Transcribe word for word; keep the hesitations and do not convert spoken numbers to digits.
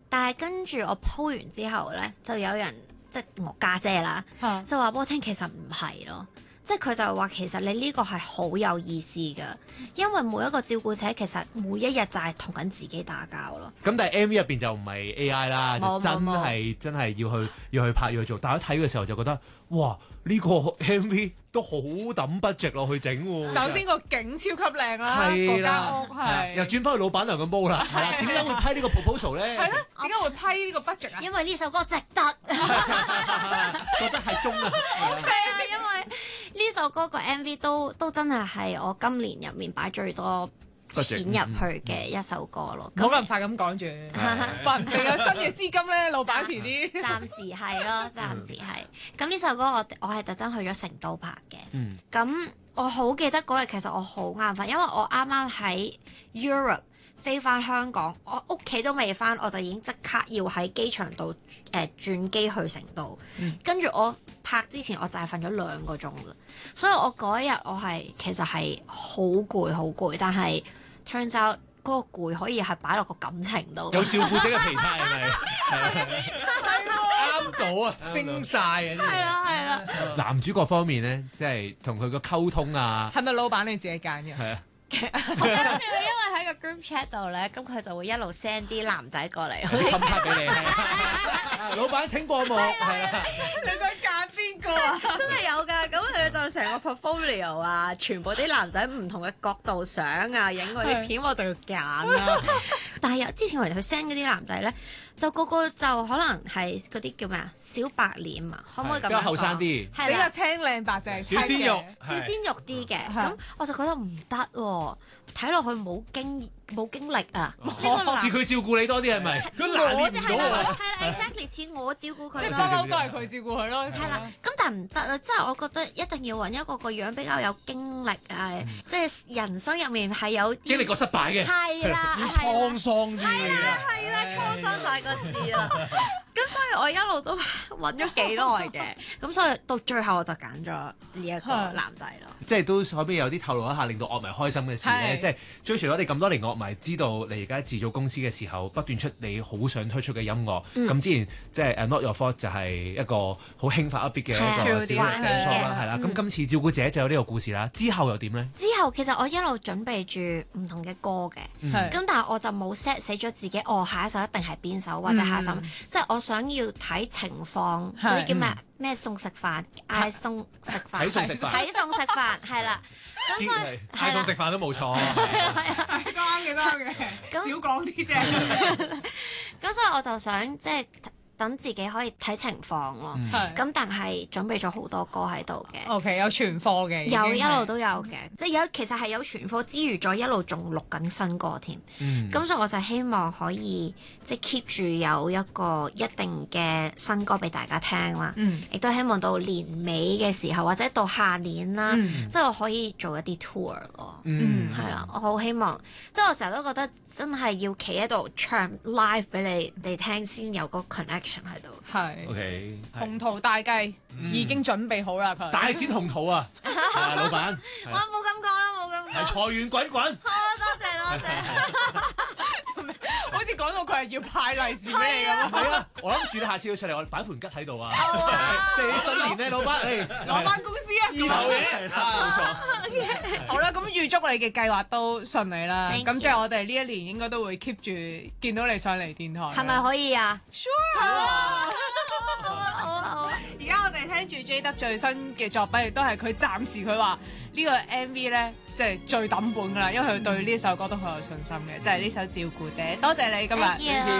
但係跟住我 po 完之後咧，就有人即係我家姐啦， 啊就話俾我聽其實唔係咯。即係佢就話其實你呢個係好有意思㗎，因為每一個照顧者其實每一日就係同緊自己打交咯。 咁但係 M V 入邊就唔係 A I 啦， 冇就真冇係真係要去要去拍要去做。但係一睇嘅時候就覺得，哇！呢、個 M V 都好抌 budget 落去整喎。 首先個景超級靚啦， 係嗰間啦屋係又轉翻去老闆娘嘅毛啦，係啦。點解會批呢個 proposal 咧？ 係咧，點解會批呢個 budget 啊？ 因為呢首歌值得。 覺得係中啊！ 係啊，因為呢首歌個 M V 都都真係係我今年入面擺最多錢入去嘅一首歌咯。 冇咁快咁講住，話唔定有新嘅資金咧，老闆遲啲。 暫時係咯，暫時係。咁呢首歌我我係特登去咗成都拍嘅。 嗯咁我好記得嗰日其實我好眼瞓，因為我啱啱喺 Europe 飛翻香港，我屋企都未翻，我就已經即刻要喺機場度誒、呃、轉機去成都。 嗯跟住我拍之前，我就係瞓咗兩個鐘啦，所以我嗰一日我係其實係好攰好攰，但係 turns out 嗰個攰可以係擺落個感情度。 有照顧者嘅疲態係咪？啱到啊，升晒啊！ 係啦係啦， 男主角方面咧，即係同佢個溝通啊， 係咪老闆你自己揀嘅？ 係啊。 我跟住因為喺個 group chat 度咧，咁佢就會一路 send 啲男仔過嚟。 佢冚卡俾你，係啊老闆請過我，係啊， 你想揀邊個啊？ 真係有㗎，咁佢就成個 portfolio 啊，全部啲男仔唔同嘅角度相啊，影嗰啲片我就要揀啦。但係有之前我哋去 send 嗰啲男仔咧，就個個就可能係嗰啲叫咩啊，小白臉啊，可唔可以咁樣講？ 比較後生啲， 係啦， 比較青靚白淨， 小鮮肉， 小鮮肉啲嘅， 係咁我就覺得唔得喎，睇落去冇經冇經歷啊，呢個男似佢照顧你多啲係咪？ 似佢拿捏唔我即係啦， 到啊！ 係啦，exactly 似我照顧佢即係不啦。 嬲都係佢照顧佢咯。 係啦，咁但係唔得啊！即係我覺得一定要揾一個個樣比較有經歷啊，即係人生入面係有啲經歷過失敗嘅， 係啦， 要係啦滄桑啲係啦嘅。 係啦，滄桑就係個字啦。咁所以我一路都揾咗幾耐嘅，咁所以到最後我就揀咗呢一個男仔咯。 即係都可唔可以有啲透露一下，令到樂迷開心嘅事咧？ 係即係追隨咗你咁多年樂迷，知道你而家自組公司嘅時候，不斷出你好想推出嘅音樂。咁、 嗯之前即係誒 Not Your Fault 就係一個好輕快一 bit 嘅一個小係啊嘅歌啦，係啦。咁、 嗯今次照顧者就有呢個故事啦。之後又點咧？ 之後其實我一路準備住唔同嘅歌嘅， 嗯係咁但係我就冇 set 死咗自己，哦下一首一定係邊首或者下一首， 嗯即係我想要睇情況， 係嗰啲叫咩咩餸食飯，嗌餸食飯， 睇餸食飯睇餸食飯係啦，咁所以嗌餸食飯都冇錯。 係啱嘅，啱嘅， 咁少講啲啫。 咁所以我就想即係等自己可以睇情況咯。 嗯係。 咁但係準備咗好多歌喺度嘅。 O.K. 有存貨嘅，已經係有一路都有嘅，即係有其實係有存貨之餘，再一路仲錄緊新歌添。 嗯咁所以我就希望可以即係 keep 住有一個一定嘅新歌俾大家聽啦。 嗯亦都希望到年尾嘅時候，或者到下年啦， 嗯即係我可以做一啲 tour 咯。 嗯係啦，我好希望，即係我成日都覺得真係要企喺度唱 live 俾你哋聽先有個 connection 喺度。 係 OK， 鴻圖大計已經準備好啦，佢大展宏圖啊！係啊老闆我冇咁講啦，冇咁講。 係財源滾滾。 好多謝多謝。 好似講到佢係要派利是俾你咁唔係啊！我諗住你下次要出嚟，我擺盤吉喺度啊！ 好啊即係新年咧，老闆，誒攞翻公司啊！ 意頭嘢，冇錯。 好啦，咁預祝你嘅計劃都順利啦。 Thank 咁 you 即係我哋呢一年應該都會 keep 住見到你上嚟電台。 係咪可以啊 Sure 好啊好啊好啊好啊！ 而家我哋聽住 J W 最新嘅作品，亦都係佢暫時佢話呢個 M V 咧，即係最抌本噶啦，因為佢對呢首歌都好有信心嘅，就係呢首《照顧者》。多謝你今日。 Thank you